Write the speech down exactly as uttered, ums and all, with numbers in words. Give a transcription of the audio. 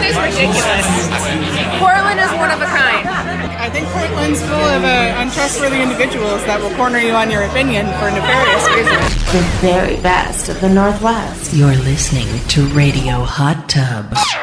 is ridiculous. Portland is one of a kind. I think Portland's full of uh, untrustworthy individuals that will corner you on your opinion for nefarious reasons. The very best of the Northwest. You're listening to Radio Hot Tub.